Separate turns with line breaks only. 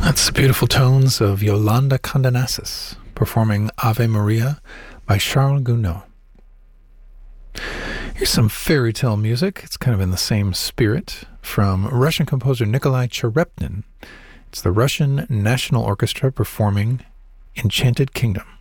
That's the beautiful tones of Yolanda Condenasis performing Ave Maria by Charles Gounod. Here's some fairy tale music. It's kind of in the same spirit from Russian composer Nikolai Cherepnin. It's the Russian National Orchestra performing Enchanted Kingdom.